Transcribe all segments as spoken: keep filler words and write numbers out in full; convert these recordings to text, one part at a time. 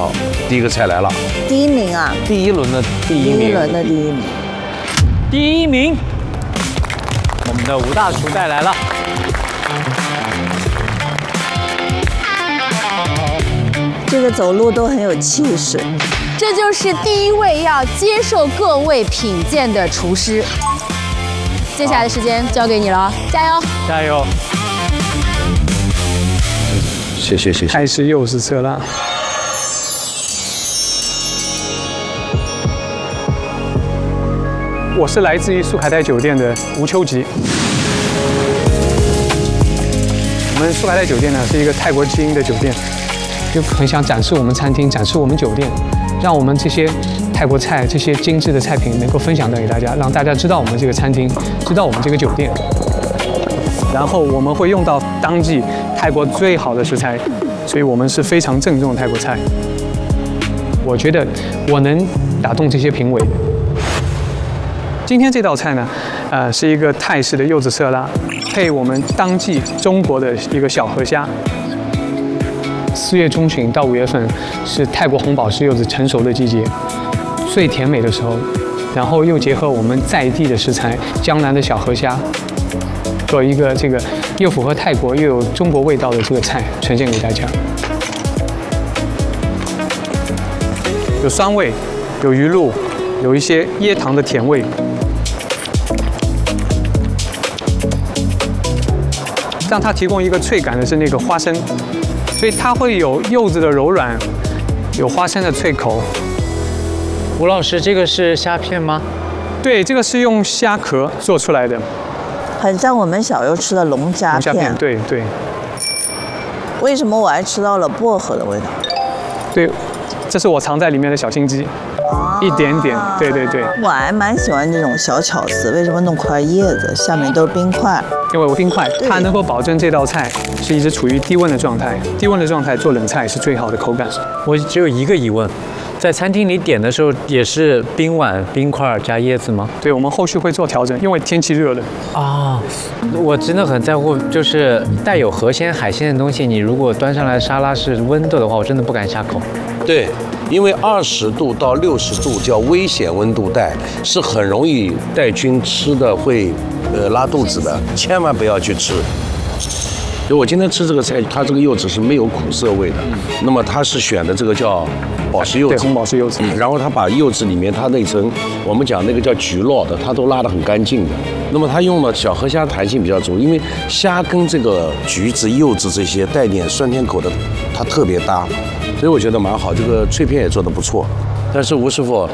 好，第一个菜来了。 第一名啊！ 第一轮的第一名。 第一轮的第一名。 第一名，我们的吴大厨带来了。 这个走路都很有气势。 这就是第一位要接受各位品鉴的厨师。接下来的时间交给你了，加油！ 加油！ 谢谢谢谢。 泰式柚子色拉。我是来自于苏凯泰酒店的吴秋吉。我们苏凯泰酒店呢是一个泰国基因的酒店，就很想展示我们餐厅，展示我们酒店，让我们这些泰国菜、这些精致的菜品能够分享到给大家，让大家知道我们这个餐厅，知道我们这个酒店。然后我们会用到当季泰国最好的食材，所以我们是非常正宗的泰国菜。我觉得我能打动这些评委。今天这道菜呢，呃，是一个泰式的柚子色拉，配我们当季中国的一个小河虾。四月中旬到五月份是泰国红宝石柚子成熟的季节，最甜美的时候。然后又结合我们在地的食材，江南的小河虾，做一个这个又符合泰国又有中国味道的这个菜呈现给大家。有酸味，有鱼露，有一些椰糖的甜味。让它提供一个脆感的是那个花生，所以它会有柚子的柔软，有花生的脆口。 吴老师，这个是虾片吗？ 对，这个是用虾壳做出来的， 很像我们小时候吃的龙虾片。 龙虾片，对对。 为什么我还吃到了薄荷的味道？ 对，这是我藏在里面的小心机。一点点，对对对。 我还蛮喜欢这种小巧思，为什么弄块叶子，下面都是冰块？ 因为我冰块，它能够保证这道菜是一直处于低温的状态，低温的状态做冷菜是最好的口感。 我只有一个疑问，在餐厅里点的时候也是冰碗、冰块加椰子吗？ 对，我们后续会做调整，因为天气热了。 啊，我真的很在乎，就是带有河鲜、海鲜的东西，你如果端上来沙拉是温度的话，我真的不敢下口。 对，因为二十度到六十度叫危险温度带，是很容易带菌吃的会呃拉肚子的，千万不要去吃。就我今天吃这个菜，它这个柚子是没有苦涩味的，那么它是选的这个叫宝石柚子， 对，红宝石柚子。 然后它把柚子里面它那层我们讲那个叫菊络的，它都拉得很干净的。那么它用了小河虾弹性比较足，因为虾跟这个橘子、柚子这些带点酸甜口的，它特别搭，所以我觉得蛮好。这个脆片也做得不错，但是吴师傅，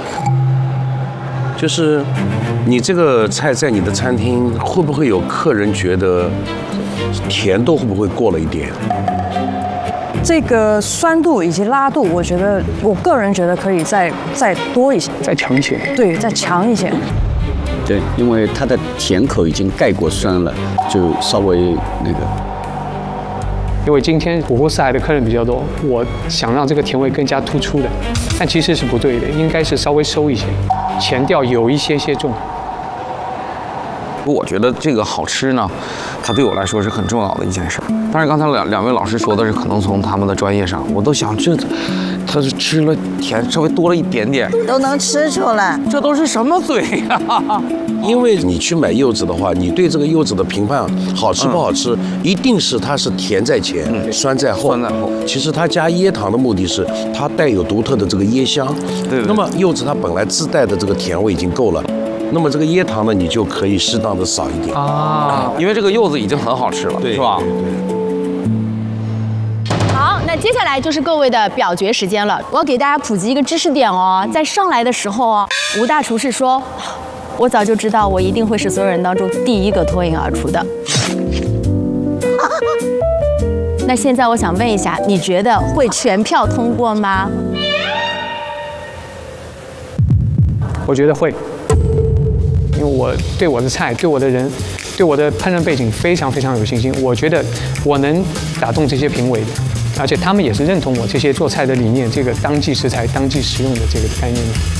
就是你这个菜在你的餐厅会不会有客人觉得甜度会不会过了一点？ 这个酸度以及辣度，我觉得我个人觉得可以再再多一些， 再强一些。 对，再强一些。 对，因为它的甜口已经盖过酸了，就稍微那个。 因为今天火锅四海的客人比较多，我想让这个甜味更加突出的，但其实是不对的，应该是稍微收一些，前调有一些些重。 我觉得这个好吃呢，它对我来说是很重要的一件事。但是刚才两两位老师说的是，可能从他们的专业上，我都想这，他是吃了甜稍微多了一点点， 都能吃出来， 这都是什么嘴呀、啊？ 因为你去买柚子的话，你对这个柚子的评判好吃不好吃，嗯、一定是它是甜在前，嗯、酸在后。 酸在后。 其实它加椰糖的目的是它带有独特的这个椰香。 对。 那么柚子它本来自带的这个甜味已经够了。那么这个椰糖呢，你就可以适当的少一点啊，因为这个柚子已经很好吃了， 对， 是吧？ 好，那接下来就是各位的表决时间了。我要给大家普及一个知识点哦，在上来的时候哦，吴大厨是说，我早就知道我一定会是所有人当中第一个脱颖而出的。那现在我想问一下，你觉得会全票通过吗？ 我觉得会。因为我对我的菜、对我的人、对我的烹饪背景非常非常有信心，我觉得我能打动这些评委的，而且他们也是认同我这些做菜的理念，这个当季食材、当季食用的这个概念的。